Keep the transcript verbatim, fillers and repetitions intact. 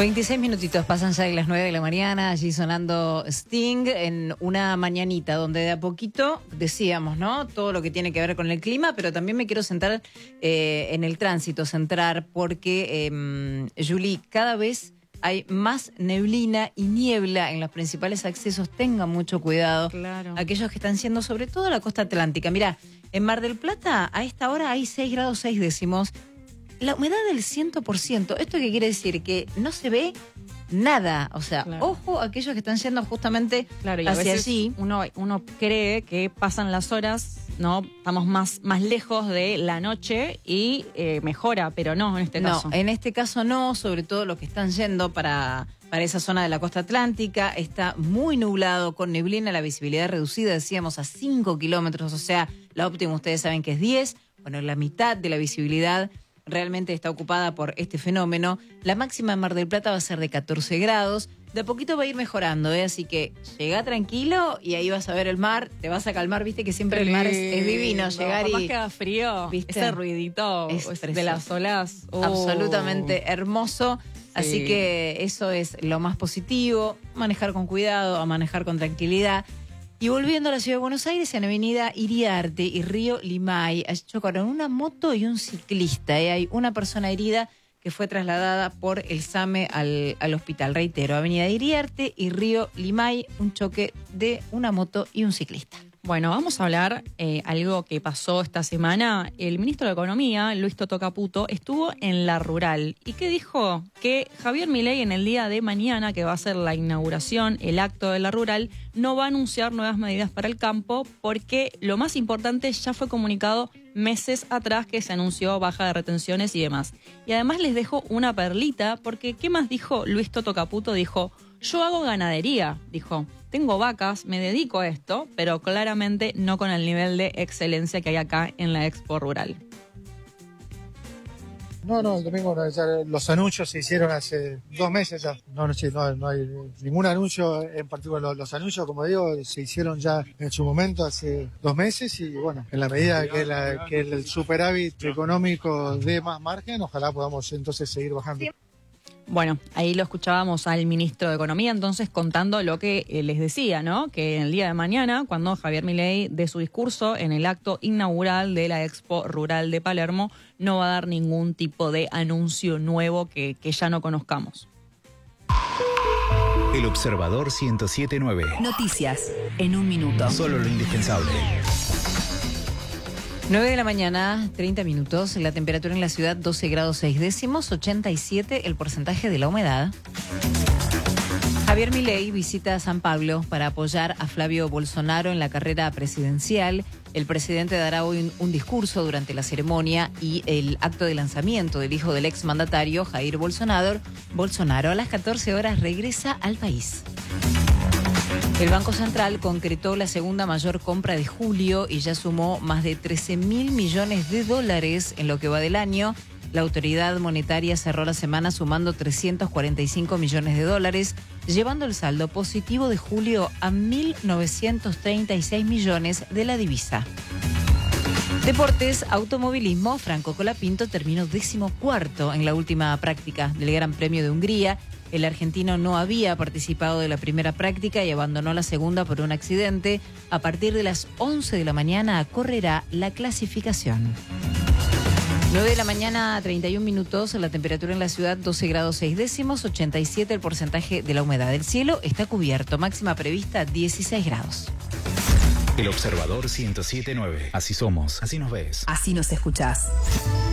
veintiséis minutitos pasan ya de las nueve de la mañana, allí sonando Sting en una mañanita donde de a poquito decíamos, ¿no? Todo lo que tiene que ver con el clima, pero también me quiero centrar eh, en el tránsito, centrar, porque, eh, Juli, cada vez hay más neblina y niebla en los principales accesos. Tengan mucho cuidado. Claro. Aquellos que están siendo, sobre todo la costa atlántica. Mirá, en Mar del Plata a esta hora hay seis grados seis décimos. La humedad del cien por ciento. ¿Esto qué quiere decir? Que no se ve nada. O sea, claro. Ojo a aquellos que están yendo justamente claro, y a hacia veces allí. Uno, uno cree que pasan las horas, ¿no? Estamos más, más lejos de la noche y eh, mejora, pero no en este caso. No, en este caso no, sobre todo los que están yendo para, para esa zona de la costa atlántica. Está muy nublado, con neblina, la visibilidad reducida, decíamos, a cinco kilómetros. O sea, la óptima ustedes saben que es diez. Bueno, la mitad de la visibilidad realmente está ocupada por este fenómeno. La máxima en Mar del Plata va a ser de catorce grados. De a poquito va a ir mejorando, ¿eh? Así que llega tranquilo y ahí vas a ver el mar, te vas a calmar, viste que siempre el mar es, es divino, llegar y... y... Más queda frío, ¿viste? Ese ruidito es de las olas. Oh. Absolutamente hermoso. Sí. Así que eso es lo más positivo, manejar con cuidado, a manejar con tranquilidad. Y volviendo a la ciudad de Buenos Aires, en Avenida Iriarte y Río Limay, chocaron una moto y un ciclista. ¿eh? Hay una persona herida que fue trasladada por el SAME al, al hospital. Reitero, Avenida Iriarte y Río Limay, un choque de una moto y un ciclista. Bueno, vamos a hablar eh, algo que pasó esta semana. El ministro de Economía, Luis Toto Caputo, estuvo en La Rural. ¿Y qué dijo? Que Javier Milei en el día de mañana, que va a ser la inauguración, el acto de La Rural, no va a anunciar nuevas medidas para el campo porque lo más importante ya fue comunicado meses atrás, que se anunció baja de retenciones y demás. Y además les dejo una perlita porque ¿qué más dijo Luis Toto Caputo? Dijo, yo hago ganadería, dijo. Tengo vacas, me dedico a esto, pero claramente no con el nivel de excelencia que hay acá en la Expo Rural. No, no, el domingo no, ya los anuncios se hicieron hace dos meses ya. No, no, no, no hay ningún anuncio en particular. Los, los anuncios, como digo, se hicieron ya en su momento hace dos meses y bueno, en la medida que, la, que el superávit económico dé más margen, ojalá podamos entonces seguir bajando. Bueno, ahí lo escuchábamos al ministro de Economía, entonces contando lo que eh, les decía, ¿no? Que en el día de mañana, cuando Javier Milei dé su discurso en el acto inaugural de la Expo Rural de Palermo, no va a dar ningún tipo de anuncio nuevo que, que ya no conozcamos. El Observador ciento siete punto nueve. Noticias en un minuto. Solo lo indispensable. nueve de la mañana, treinta minutos, la temperatura en la ciudad doce grados seis décimos, ochenta y siete el porcentaje de la humedad. Javier Milei visita San Pablo para apoyar a Flavio Bolsonaro en la carrera presidencial. El presidente dará hoy un, un discurso durante la ceremonia y el acto de lanzamiento del hijo del exmandatario, Jair Bolsonaro. Bolsonaro a las catorce horas regresa al país. El Banco Central concretó la segunda mayor compra de julio y ya sumó más de trece mil millones de dólares en lo que va del año. La autoridad monetaria cerró la semana sumando trescientos cuarenta y cinco millones de dólares, llevando el saldo positivo de julio a mil novecientos treinta y seis millones de la divisa. Deportes, automovilismo, Franco Colapinto terminó decimocuarto en la última práctica del Gran Premio de Hungría. El argentino no había participado de la primera práctica y abandonó la segunda por un accidente. A partir de las once de la mañana correrá la clasificación. nueve de la mañana, treinta y un minutos, la temperatura en la ciudad doce grados seis décimos, ochenta y siete el porcentaje de la humedad. El cielo está cubierto, máxima prevista dieciséis grados. El Observador ciento siete punto nueve. Así somos, así nos ves. Así nos escuchás.